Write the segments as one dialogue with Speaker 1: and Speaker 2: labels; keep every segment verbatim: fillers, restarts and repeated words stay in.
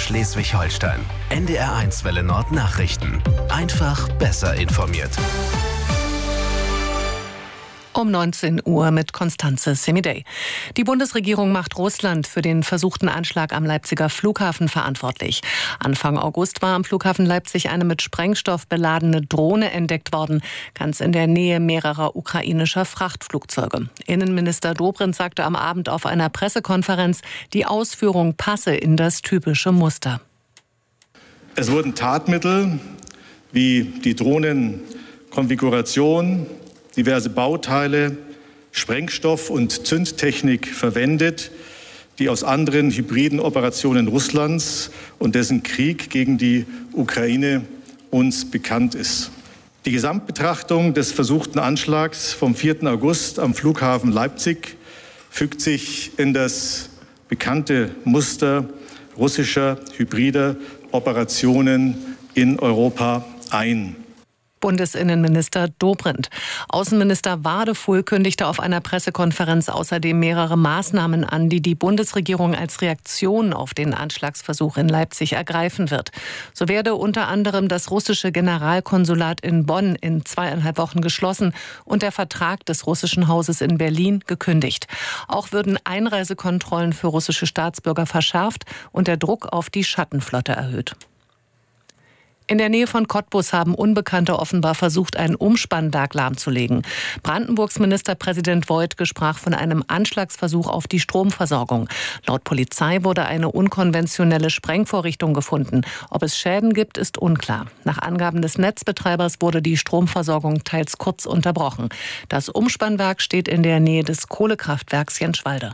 Speaker 1: Schleswig-Holstein. N D R eins Welle Nord Nachrichten. Einfach besser informiert.
Speaker 2: Um neunzehn Uhr mit Constanze Semidey. Die Bundesregierung macht Russland für den versuchten Anschlag am Leipziger Flughafen verantwortlich. Anfang August war am Flughafen Leipzig eine mit Sprengstoff beladene Drohne entdeckt worden, ganz in der Nähe mehrerer ukrainischer Frachtflugzeuge. Innenminister Dobrindt sagte am Abend auf einer Pressekonferenz, die Ausführung passe in das typische Muster.
Speaker 3: Es wurden Tatmittel wie die Drohnenkonfiguration, diverse Bauteile, Sprengstoff und Zündtechnik verwendet, die aus anderen hybriden Operationen Russlands und dessen Krieg gegen die Ukraine uns bekannt ist. Die Gesamtbetrachtung des versuchten Anschlags vom vierten August am Flughafen Leipzig fügt sich in das bekannte Muster russischer hybrider Operationen in Europa ein.
Speaker 2: Bundesinnenminister Dobrindt. Außenminister Wadefuhl kündigte auf einer Pressekonferenz außerdem mehrere Maßnahmen an, die die Bundesregierung als Reaktion auf den Anschlagsversuch in Leipzig ergreifen wird. So werde unter anderem das russische Generalkonsulat in Bonn in zweieinhalb Wochen geschlossen und der Vertrag des russischen Hauses in Berlin gekündigt. Auch würden Einreisekontrollen für russische Staatsbürger verschärft und der Druck auf die Schattenflotte erhöht. In der Nähe von Cottbus haben Unbekannte offenbar versucht, ein Umspannwerk lahmzulegen. Brandenburgs Ministerpräsident Woidke sprach von einem Anschlagsversuch auf die Stromversorgung. Laut Polizei wurde eine unkonventionelle Sprengvorrichtung gefunden. Ob es Schäden gibt, ist unklar. Nach Angaben des Netzbetreibers wurde die Stromversorgung teils kurz unterbrochen. Das Umspannwerk steht in der Nähe des Kohlekraftwerks Jenschwalde.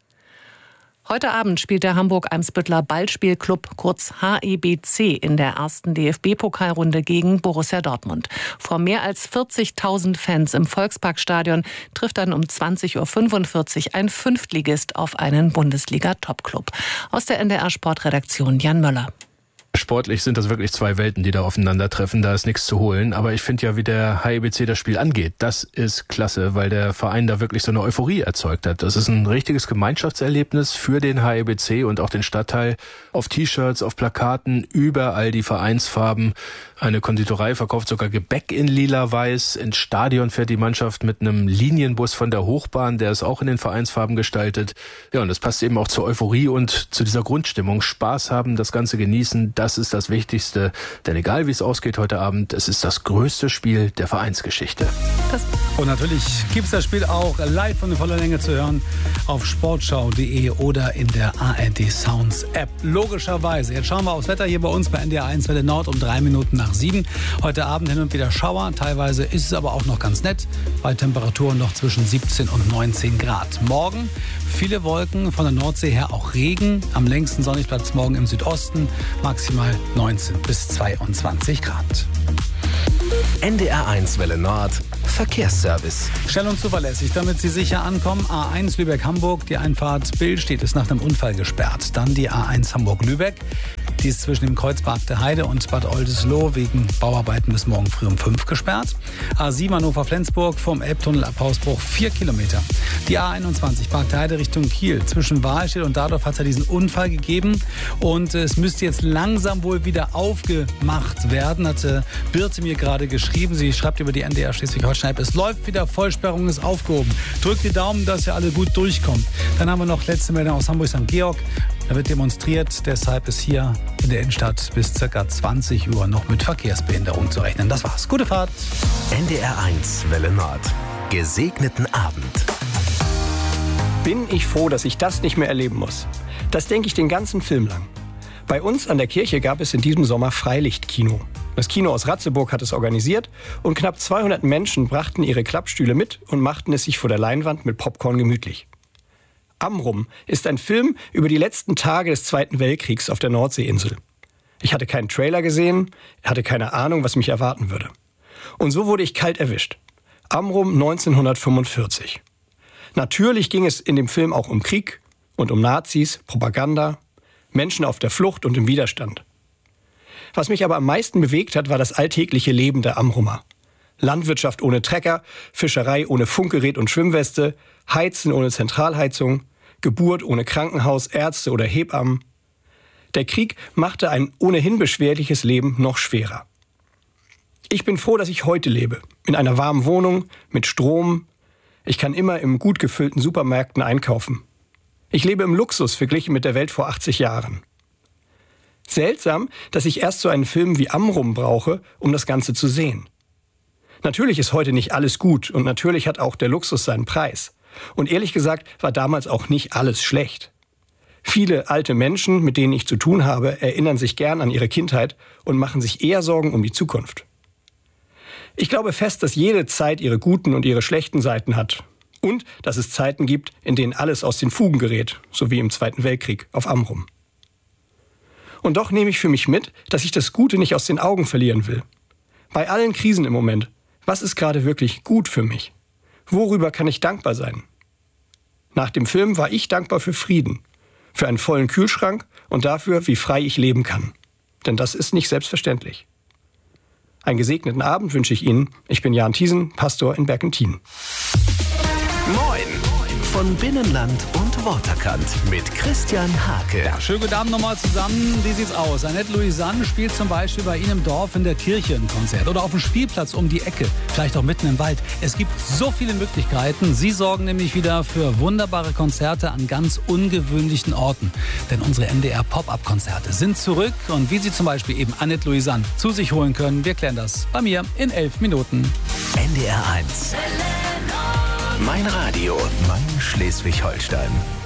Speaker 2: Heute Abend spielt der Hamburg-Eimsbütteler Ballspielclub, kurz H E B C, in der ersten D F B-Pokalrunde gegen Borussia Dortmund. Vor mehr als vierzigtausend Fans im Volksparkstadion trifft dann um zwanzig Uhr fünfundvierzig ein Fünftligist auf einen Bundesliga-Topclub. Aus der N D R-Sportredaktion Jan Möller.
Speaker 4: Sportlich sind das wirklich zwei Welten, die da aufeinandertreffen. Da ist nichts zu holen. Aber ich finde ja, wie der H E B C das Spiel angeht, das ist klasse, weil der Verein da wirklich so eine Euphorie erzeugt hat. Das ist ein richtiges Gemeinschaftserlebnis für den H E B C und auch den Stadtteil. Auf T-Shirts, auf Plakaten, überall die Vereinsfarben. Eine Konditorei verkauft sogar Gebäck in lila-weiß. Ins Stadion fährt die Mannschaft mit einem Linienbus von der Hochbahn, der ist auch in den Vereinsfarben gestaltet. Ja, und das passt eben auch zur Euphorie und zu dieser Grundstimmung. Spaß haben, das Ganze genießen, das ist das Wichtigste. Denn egal wie es ausgeht heute Abend, es ist das größte Spiel der Vereinsgeschichte.
Speaker 5: Das und natürlich gibt es das Spiel auch live und in voller Länge zu hören auf sportschau punkt de oder in der A R D Sounds App. Logischerweise. Jetzt schauen wir aufs Wetter hier bei uns bei N D R eins Welle Nord um drei Minuten nach sieben. Heute Abend hin und wieder Schauer. Teilweise ist es aber auch noch ganz nett. Bei Temperaturen noch zwischen siebzehn und neunzehn Grad. Morgen viele Wolken, von der Nordsee her auch Regen. Am längsten sonnig bleibt es morgen im Südosten. Maximal neunzehn bis zweiundzwanzig Grad.
Speaker 1: N D R eins Welle Nord Verkehrsservice.
Speaker 5: Schnell und zuverlässig, damit Sie sicher ankommen. A eins Lübeck-Hamburg, die Einfahrt Billstedt ist nach einem Unfall gesperrt. Dann die A eins Hamburg-Lübeck. Die ist zwischen dem Kreuzpark der Heide und Bad Oldesloe wegen Bauarbeiten bis morgen früh um fünf gesperrt. A sieben Hannover-Flensburg vom Elbtunnel ab Hausbruch vier Kilometer. Die A einundzwanzig Park der Heide Richtung Kiel. Zwischen Wahlstedt und Dardorf hat es ja diesen Unfall gegeben. Und es müsste jetzt langsam wohl wieder aufgemacht werden, hatte Birte mir gerade geschrieben. Sie schreibt über die N D R Schleswig-Holstein. Es läuft wieder, Vollsperrung ist aufgehoben. Drückt die Daumen, dass ihr alle gut durchkommt. Dann haben wir noch letzte Meldung aus Hamburg-Sankt Georg. Da wird demonstriert, deshalb ist hier in der Innenstadt bis ca. zwanzig Uhr noch mit Verkehrsbehinderung zu rechnen. Das war's. Gute Fahrt.
Speaker 1: N D R eins Welle Nord. Gesegneten Abend.
Speaker 6: Bin ich froh, dass ich das nicht mehr erleben muss. Das denke ich den ganzen Film lang. Bei uns an der Kirche gab es in diesem Sommer Freilichtkino. Das Kino aus Ratzeburg hat es organisiert und knapp zweihundert Menschen brachten ihre Klappstühle mit und machten es sich vor der Leinwand mit Popcorn gemütlich. Amrum ist ein Film über die letzten Tage des Zweiten Weltkriegs auf der Nordseeinsel. Ich hatte keinen Trailer gesehen, hatte keine Ahnung, was mich erwarten würde. Und so wurde ich kalt erwischt. Amrum neunzehnhundertfünfundvierzig. Natürlich ging es in dem Film auch um Krieg und um Nazis, Propaganda, Menschen auf der Flucht und im Widerstand. Was mich aber am meisten bewegt hat, war das alltägliche Leben der Amrumer. Landwirtschaft ohne Trecker, Fischerei ohne Funkgerät und Schwimmweste, Heizen ohne Zentralheizung, Geburt ohne Krankenhaus, Ärzte oder Hebammen. Der Krieg machte ein ohnehin beschwerliches Leben noch schwerer. Ich bin froh, dass ich heute lebe. In einer warmen Wohnung, mit Strom. Ich kann immer im gut gefüllten Supermärkten einkaufen. Ich lebe im Luxus verglichen mit der Welt vor achtzig Jahren. Seltsam, dass ich erst so einen Film wie Amrum brauche, um das Ganze zu sehen. Natürlich ist heute nicht alles gut und natürlich hat auch der Luxus seinen Preis. Und ehrlich gesagt war damals auch nicht alles schlecht. Viele alte Menschen, mit denen ich zu tun habe, erinnern sich gern an ihre Kindheit und machen sich eher Sorgen um die Zukunft. Ich glaube fest, dass jede Zeit ihre guten und ihre schlechten Seiten hat. Und dass es Zeiten gibt, in denen alles aus den Fugen gerät, so wie im Zweiten Weltkrieg auf Amrum. Und doch nehme ich für mich mit, dass ich das Gute nicht aus den Augen verlieren will. Bei allen Krisen im Moment, was ist gerade wirklich gut für mich? Worüber kann ich dankbar sein? Nach dem Film war ich dankbar für Frieden, für einen vollen Kühlschrank und dafür, wie frei ich leben kann. Denn das ist nicht selbstverständlich. Einen gesegneten Abend wünsche ich Ihnen. Ich bin Jan Thiesen, Pastor in Bergentin.
Speaker 1: Moin von Binnenland und Waterkant mit Christian Hake.
Speaker 5: Ja, schönen guten Abend nochmal zusammen. Wie sieht's aus? Annette Louisanne spielt zum Beispiel bei Ihnen im Dorf in der Kirche ein Konzert oder auf dem Spielplatz um die Ecke, vielleicht auch mitten im Wald. Es gibt so viele Möglichkeiten. Sie sorgen nämlich wieder für wunderbare Konzerte an ganz ungewöhnlichen Orten. Denn unsere N D R-Pop-Up-Konzerte sind zurück und wie Sie zum Beispiel eben Annette Louisanne zu sich holen können, wir klären das bei mir in elf Minuten.
Speaker 1: N D R eins. Mein Radio, mein Schleswig-Holstein.